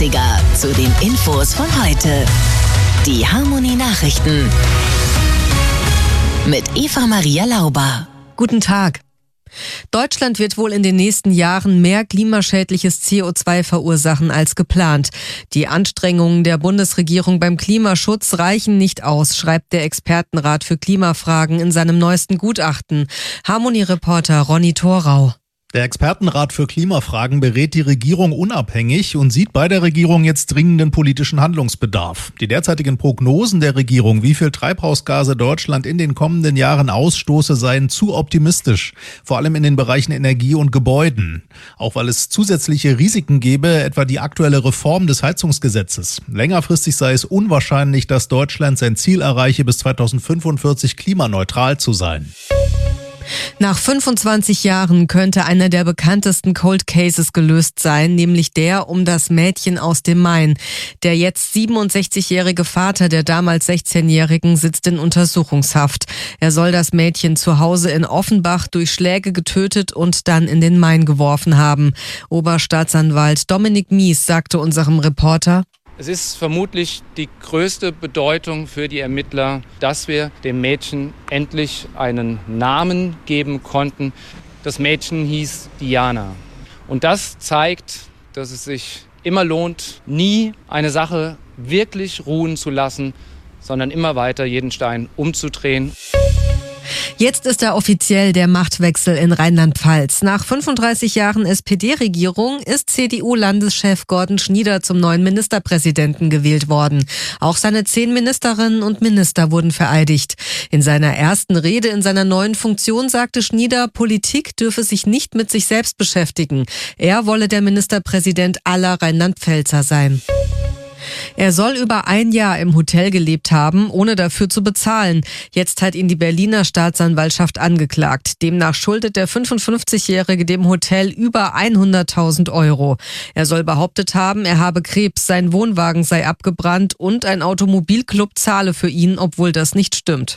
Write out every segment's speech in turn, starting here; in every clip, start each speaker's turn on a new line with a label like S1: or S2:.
S1: 80er zu den Infos von heute. Die Harmony Nachrichten mit Eva Maria Lauber.
S2: Guten Tag. Deutschland wird wohl in den nächsten Jahren mehr klimaschädliches CO2 verursachen als geplant. Die Anstrengungen der Bundesregierung beim Klimaschutz reichen nicht aus, schreibt der Expertenrat für Klimafragen in seinem neuesten Gutachten. Harmony-Reporter Ronny Thorau.
S3: Der Expertenrat für Klimafragen berät die Regierung unabhängig und sieht bei der Regierung jetzt dringenden politischen Handlungsbedarf. Die derzeitigen Prognosen der Regierung, wie viel Treibhausgase Deutschland in den kommenden Jahren ausstoße, seien zu optimistisch, vor allem in den Bereichen Energie und Gebäuden. Auch weil es zusätzliche Risiken gäbe, etwa die aktuelle Reform des Heizungsgesetzes. Längerfristig sei es unwahrscheinlich, dass Deutschland sein Ziel erreiche, bis 2045 klimaneutral zu sein.
S2: Nach 25 Jahren könnte einer der bekanntesten Cold Cases gelöst sein, nämlich der um das Mädchen aus dem Main. Der jetzt 67-jährige Vater der damals 16-Jährigen sitzt in Untersuchungshaft. Er soll das Mädchen zu Hause in Offenbach durch Schläge getötet und dann in den Main geworfen haben. Oberstaatsanwalt Dominik Mies sagte unserem Reporter:
S4: Es ist vermutlich die größte Bedeutung für die Ermittler, dass wir dem Mädchen endlich einen Namen geben konnten. Das Mädchen hieß Diana. Und das zeigt, dass es sich immer lohnt, nie eine Sache wirklich ruhen zu lassen, sondern immer weiter jeden Stein umzudrehen.
S2: Jetzt ist da offiziell der Machtwechsel in Rheinland-Pfalz. Nach 35 Jahren SPD-Regierung ist CDU-Landeschef Gordon Schnieder zum neuen Ministerpräsidenten gewählt worden. Auch seine 10 Ministerinnen und Minister wurden vereidigt. In seiner ersten Rede in seiner neuen Funktion sagte Schnieder, Politik dürfe sich nicht mit sich selbst beschäftigen. Er wolle der Ministerpräsident aller Rheinland-Pfälzer sein. Er soll über ein Jahr im Hotel gelebt haben, ohne dafür zu bezahlen. Jetzt hat ihn die Berliner Staatsanwaltschaft angeklagt. Demnach schuldet der 55-Jährige dem Hotel über 100.000 €. Er soll behauptet haben, er habe Krebs, sein Wohnwagen sei abgebrannt und ein Automobilclub zahle für ihn, obwohl das nicht stimmt.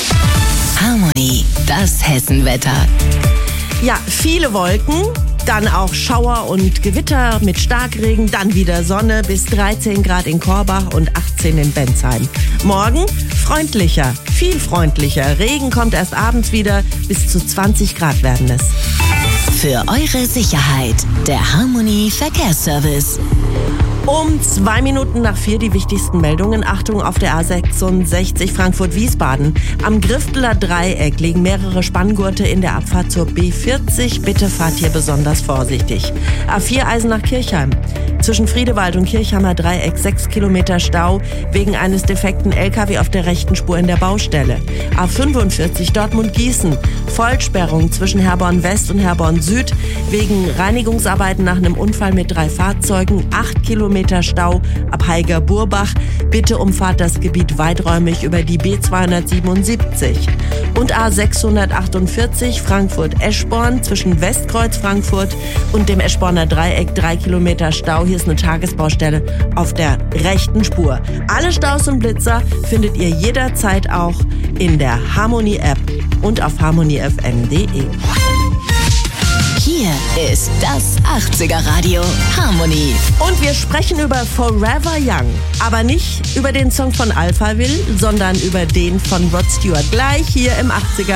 S1: Harmony, das Hessenwetter.
S5: Ja, viele Wolken, dann auch Schauer und Gewitter mit Starkregen, dann wieder Sonne bis 13 Grad in Korbach und 18 in Bensheim. Morgen freundlicher, viel freundlicher. Regen kommt erst abends wieder, bis zu 20 Grad werden es.
S1: Für eure Sicherheit, der Harmony Verkehrsservice.
S5: Um 2 Minuten nach 4 die wichtigsten Meldungen. Achtung auf der A66 Frankfurt-Wiesbaden. Am Grifteler Dreieck liegen mehrere Spanngurte in der Abfahrt zur B40. Bitte fahrt hier besonders vorsichtig. A4 Eisenach-Kirchheim. Zwischen Friedewald und Kirchheimer Dreieck 6 Kilometer Stau wegen eines defekten LKW auf der rechten Spur in der Baustelle. A45 Dortmund-Gießen. Vollsperrung zwischen Herborn West und Herborn Süd wegen Reinigungsarbeiten nach einem Unfall mit 3 Fahrzeugen. 8 Kilometer Stau ab Heiger-Burbach. Bitte umfahrt das Gebiet weiträumig über die B277. Und A648 Frankfurt-Eschborn zwischen Westkreuz Frankfurt und dem Eschborner Dreieck 3 Kilometer Stau. Hier ist eine Tagesbaustelle auf der rechten Spur. Alle Staus und Blitzer findet ihr jederzeit auch in der Harmony-App und auf harmonyfm.de.
S1: Hier ist das 80er-Radio Harmony.
S5: Und wir sprechen über Forever Young. Aber nicht über den Song von Alphaville, sondern über den von Rod Stewart. Gleich hier im 80er